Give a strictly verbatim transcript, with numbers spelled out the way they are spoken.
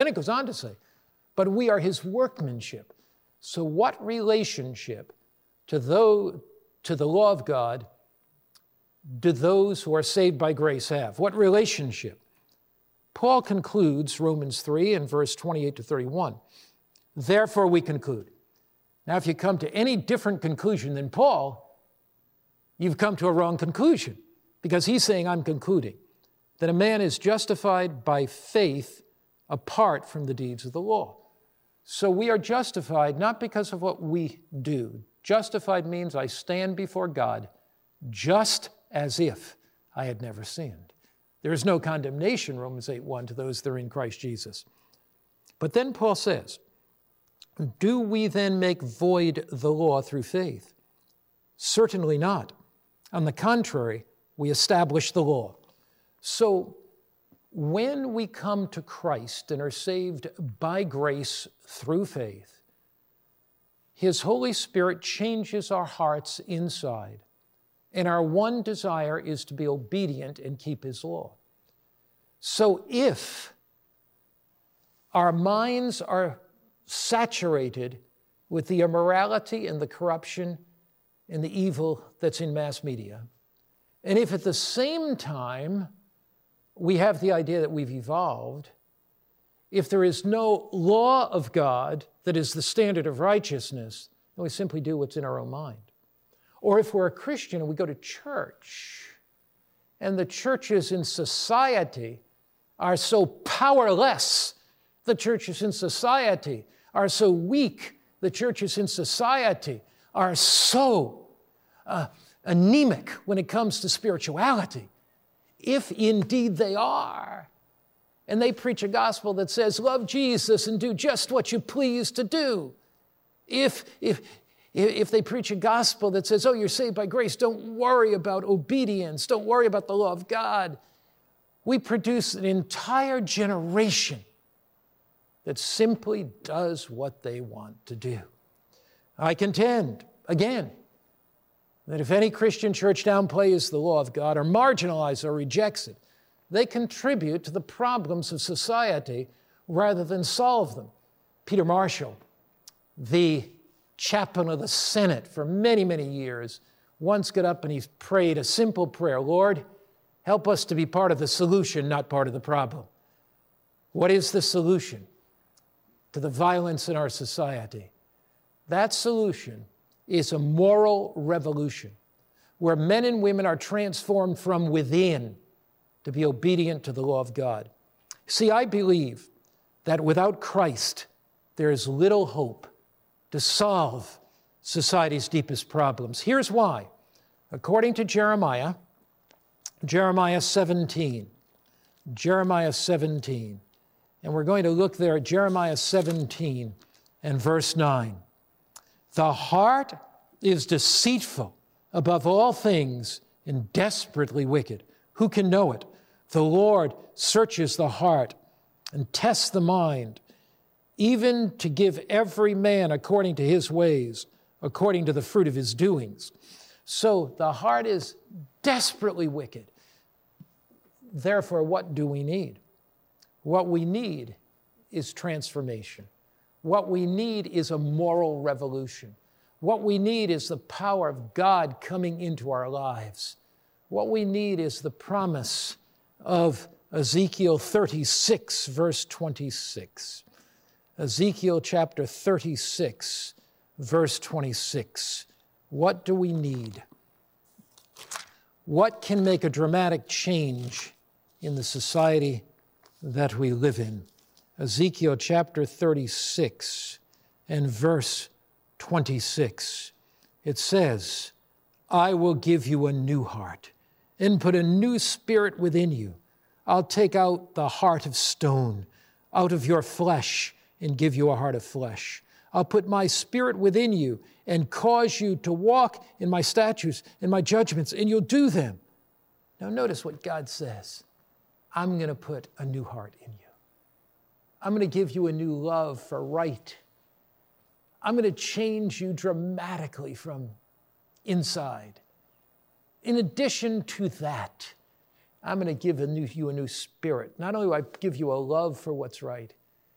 it goes on to say, but we are his workmanship. So what relationship to, those, to the law of God do those who are saved by grace have? What relationship? Paul concludes Romans three in verse twenty-eight to thirty-one. Therefore we conclude. Now, if you come to any different conclusion than Paul, you've come to a wrong conclusion, because he's saying, I'm concluding, that a man is justified by faith apart from the deeds of the law. So we are justified not because of what we do. Justified means I stand before God just as if I had never sinned. There is no condemnation, Romans eight one, to those that are in Christ Jesus. But then Paul says, do we then make void the law through faith? Certainly not. On the contrary, we establish the law. So when we come to Christ and are saved by grace through faith, his Holy Spirit changes our hearts inside. And our one desire is to be obedient and keep his law. So if our minds are saturated with the immorality and the corruption and the evil that's in mass media, and if at the same time we have the idea that we've evolved, if there is no law of God that is the standard of righteousness, then we simply do what's in our own mind. Or if we're a Christian and we go to church, and the churches in society are so powerless, the churches in society are so weak, the churches in society are so uh, anemic when it comes to spirituality, if indeed they are, and they preach a gospel that says, love Jesus and do just what you please to do, if, if, If they preach a gospel that says, oh, you're saved by grace, don't worry about obedience, don't worry about the law of God, we produce an entire generation that simply does what they want to do. I contend, again, that if any Christian church downplays the law of God or marginalizes or rejects it, they contribute to the problems of society rather than solve them. Peter Marshall, the chaplain of the Senate for many, many years, once got up and he prayed a simple prayer. Lord, help us to be part of the solution, not part of the problem. What is the solution to the violence in our society? That solution is a moral revolution where men and women are transformed from within to be obedient to the law of God. See, I believe that without Christ, there is little hope to solve society's deepest problems. Here's why. According to Jeremiah, Jeremiah seventeen, Jeremiah seventeen, and we're going to look there at Jeremiah seventeen and verse nine. The heart is deceitful above all things and desperately wicked. Who can know it? The Lord searches the heart and tests the mind, even to give every man according to his ways, according to the fruit of his doings. So the heart is desperately wicked. Therefore, what do we need? What we need is transformation. What we need is a moral revolution. What we need is the power of God coming into our lives. What we need is the promise of Ezekiel thirty-six, verse twenty-six. Ezekiel chapter thirty-six, verse twenty-six. What do we need? What can make a dramatic change in the society that we live in? Ezekiel chapter thirty-six and verse twenty-six. It says, I will give you a new heart and put a new spirit within you. I'll take out the heart of stone out of your flesh and give you a heart of flesh. I'll put my spirit within you and cause you to walk in my statutes and my judgments, and you'll do them. Now notice what God says. I'm going to put a new heart in you. I'm going to give you a new love for right. I'm going to change you dramatically from inside. In addition to that, I'm going to give a new, you a new spirit. Not only do I give you a love for what's right,